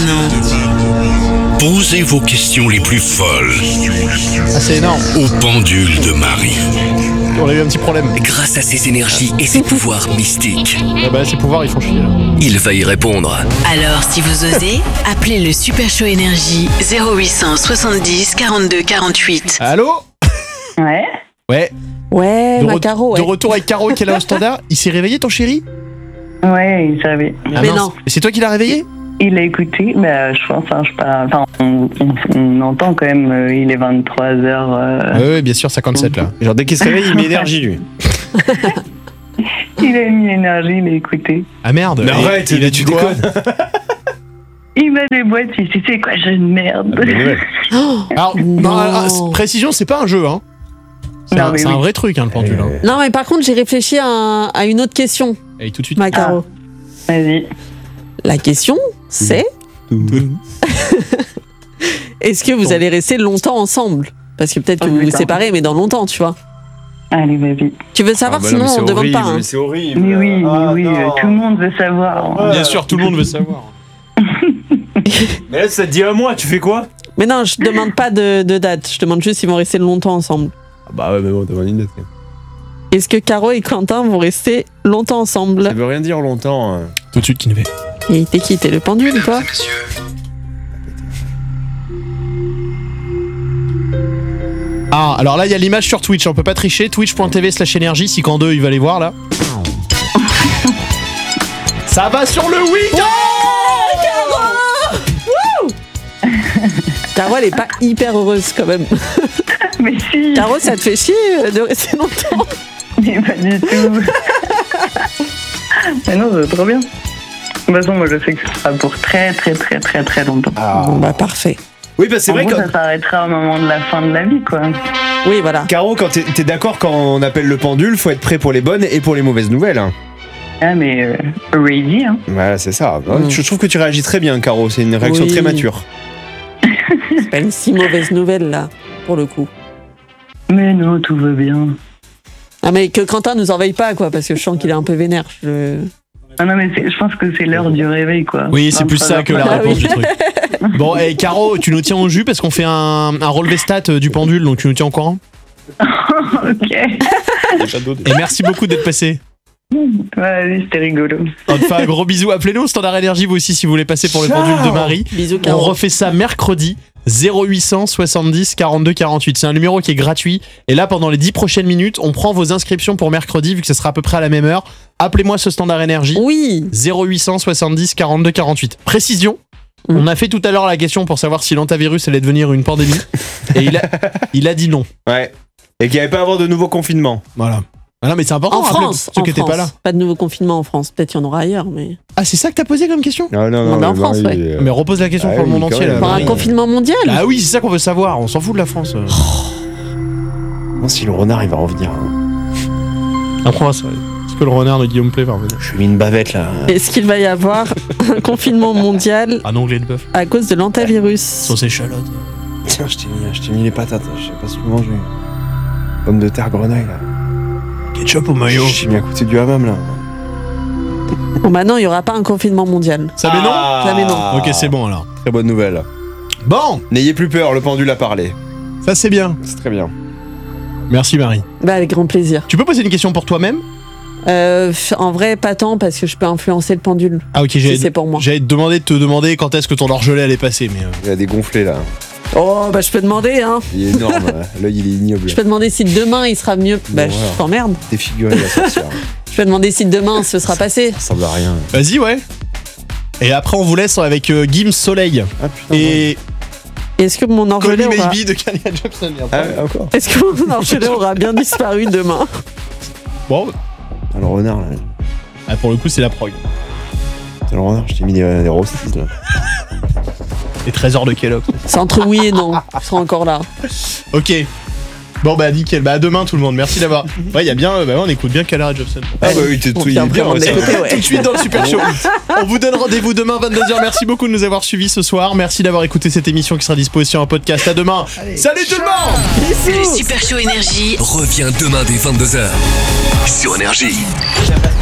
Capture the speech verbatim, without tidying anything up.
demain. Posez vos questions les plus folles. Ah, c'est énorme. Au pendule de Marie. On a eu un petit problème. Grâce à ses énergies et ses pouvoirs mystiques. Ah bah, ses pouvoirs, ils font chier, là. Il va y répondre. Alors, si vous osez, appelez le Super Show Énergie zéro huit cent soixante-dix quarante-deux quarante-huit. Allô? Ouais. Ouais. Ouais, De, ma re- Caro, ouais. de retour avec Caro qui est là au standard. Il s'est réveillé, ton chéri? Ouais, il savait. Ah, Mais mince. non. C'est toi qui l'as réveillé? Il a écouté, mais je pense, hein, je sais pas, enfin, on, on, on entend quand même, euh, il est vingt-trois heures. Euh, Oui, oui, bien sûr, cinquante-sept là. Genre dès qu'il se réveille, il met énergie lui. il a mis l'énergie, il a écouté. Ah merde. Mais Et- arrête, il a tu dit quoi? déconnes. Il m'a déboîté, il dit, c'est quoi, j'ai une merde. Oh, Alors, Non. non, ah, ah, précision, c'est pas un jeu, hein. C'est Non, un, mais c'est oui. un vrai truc, hein, le pendule. Hein. non, mais par contre, j'ai réfléchi à, un- à une autre question, Allez, tout de suite. ma Caro. Vas-y. La question, c'est est-ce que vous allez rester longtemps ensemble? Parce que peut-être que Oh, vous vous putain. séparez, mais dans longtemps, tu vois. Allez, vas-y. Tu veux savoir, Ah bah non, sinon mais c'est on ne demande horrible, pas. hein. mais c'est horrible. Mais oui, mais Ah, oui, non. euh, tout le monde veut savoir. Bien sûr, tout le monde veut savoir. Mais là, ça te dit à moi, tu fais quoi? Mais non, je demande pas de, de date. Je demande juste s'ils vont rester longtemps ensemble. Ah bah ouais, mais bon, t'as une date. Est-ce que Caro et Quentin vont rester longtemps ensemble? Ça veut rien dire longtemps. hein. Tout de suite, qui ne fait. Et t'es qui? T'es le pendule, toi? Ah, alors là, il y a l'image sur Twitch. On peut pas tricher. Twitch.tv slash énergie. Si quand deux, il va les voir là. Ça va sur le week. Caro, elle est pas hyper heureuse quand même. Mais si, Caro, ça te fait chier euh, de rester longtemps? mais pas du tout. Mais non, c'est trop bien. De toute façon, moi, je sais que ce sera pour très, très, très, très, très longtemps. Bon, bah parfait. Oui, bah c'est En vrai gros, que. ça s'arrêtera au moment de la fin de la vie, quoi. Oui, voilà. Caro, quand t'es, t'es d'accord quand on appelle le pendule, faut être prêt pour les bonnes et pour les mauvaises nouvelles. hein. Ah, mais euh, ready, hein. Voilà, c'est ça. Mm. Je trouve que tu réagis très bien, Caro. C'est une réaction Oui. très mature. C'est pas une si mauvaise nouvelle, là, pour le coup. Mais non, tout va bien. Ah, mais que Quentin nous envahit pas, quoi, parce que je sens qu'il est un peu vénère. Je... Ah non, mais c'est- je pense que c'est l'heure du réveil, quoi. Oui, c'est plus ça que la Ah réponse oui. du truc. Bon, et Caro, tu nous tiens au jus parce qu'on fait un, un relevé stat euh, du pendule, donc tu nous tiens au courant. Ok. Et merci beaucoup d'être passé. Vas-y, c'était rigolo. On te fait un gros bisou. Appelez-nous au standard énergie, vous aussi, si vous voulez passer pour le pendule de Marie. Bisous, On Caro. refait ça mercredi. zéro huit cent soixante-dix quarante-deux quarante-huit. C'est un numéro qui est gratuit. Et là, pendant les dix prochaines minutes, on prend vos inscriptions pour mercredi, vu que ce sera à peu près à la même heure. Appelez-moi ce standard énergie. Oui. zéro huit cent soixante-dix quarante-deux quarante-huit. Précision. Mm. On a fait tout à l'heure la question pour savoir si l'antavirus allait devenir une pandémie. Et il a, il a dit non. Ouais. Et qu'il n'y avait pas à avoir de nouveaux confinements. Voilà. Ah non, mais c'est important. En rappelez- France, Ceux en qui n'étaient France. pas là. Pas de nouveau confinement en France. Peut-être qu'il y en aura ailleurs, mais... Ah, c'est ça que t'as posé comme question? Non, non, Non, mais en mais France, Marie, ouais. euh, Mais repose la question Ah pour le oui, monde quand entier. même. Là, Pour un Marie. confinement mondial? Ah oui, c'est ça qu'on veut savoir. On s'en fout de la France. euh. Non, si le renard il va revenir. hein. Après, on va savoir. Est-ce que le renard de Guillaume Play va revenir? Je suis mis une bavette là. Est-ce qu'il va y avoir un confinement mondial Un onglet de bœuf. à cause de l'antavirus? Sauce échalote. Tiens, je t'ai mis, je t'ai mis les patates. Je sais pas si vous mangez. Pommes de terre grenaille là. Ketchup au maillot. Je t'ai mis à côté du hammam là. Bon, bah non, il n'y aura pas un confinement mondial. Ça mais non? Ça mais non. Ok, c'est bon alors. Très bonne nouvelle. Bon, N'ayez plus peur, le pendule a parlé. ça c'est bien. C'est très bien. Merci Marie. Bah, avec grand plaisir. Tu peux poser une question pour toi-même? Euh, en vrai, pas tant, parce que je peux influencer le pendule. Ah ok, Si j'allais c'est pour moi. j'allais te demander de te demander quand est-ce que ton orgelet allait passer, mais... euh, Il a dégonflé là. Oh, bah je peux demander, hein. Il est énorme. là. L'œil il est ignoble. Je peux demander si demain il sera mieux. Bah, Bon, je voilà. t'emmerde. Défiguré la sorcière. Je peux demander si demain ce sera passé. Ça ressemble à rien. Vas-y, ouais. Et après, on vous laisse avec euh, Gims Soleil. Ah putain. Et Est-ce que mon Call orgelet Me aura... Maybe de Kanye Jepsen. et Ah, après- encore. Est-ce que mon orgelet aura bien disparu demain? Bon, Ah, le renard là. ah, pour le coup, c'est la prog. C'est le renard, je t'ai mis des, des rostis là. Les trésors de Kellogg. C'est entre oui et non. Ils seront encore là. Ok. Bon bah nickel, bah à demain tout le monde, merci d'avoir... Ouais, il y a bien, euh, bah ouais, on écoute bien Khaled Jepsen. Ah bah oui, t'es On tout, il vient est bien. vraiment de ouais, ça. l'écouter, ouais. Tout de suite dans le Super Show. On vous donne rendez-vous demain vingt-deux heures. Merci beaucoup de nous avoir suivis ce soir. Merci d'avoir écouté cette émission qui sera dispo sur un podcast. À demain. Salut tout le monde. Le Super Show Énergie Reviens demain dès vingt-deux heures sur Énergie.